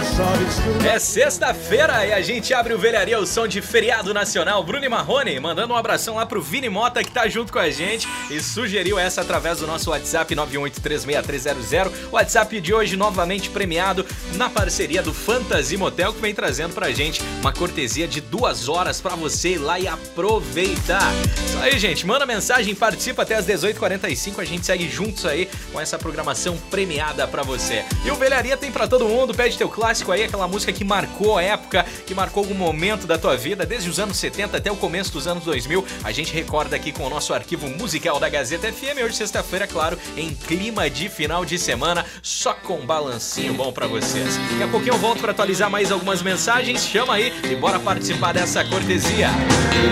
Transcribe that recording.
É sexta-feira e a gente abre o Velharia ao som de feriado nacional. Bruno e Marrone mandando um abração lá pro Vini Mota, que tá junto com a gente e sugeriu essa através do nosso WhatsApp 918366300. O WhatsApp de hoje novamente premiado na parceria do Fantasy Motel, que vem trazendo pra gente uma cortesia de 2 horas pra você ir lá e aproveitar. Isso aí, gente, manda mensagem, participa até as 18h45, a gente segue juntos aí com essa programação premiada pra você. E o Velharia tem pra todo mundo, pede teu clássico aí, aquela música que marcou a época, que marcou algum momento da tua vida, desde os anos 70 até o começo dos anos 2000. A gente recorda aqui com o nosso arquivo musical da Gazeta FM, hoje sexta-feira, claro, em clima de final de semana, só com um balancinho bom pra vocês. Daqui a pouquinho eu volto pra atualizar mais algumas mensagens, chama aí e bora participar dessa cortesia.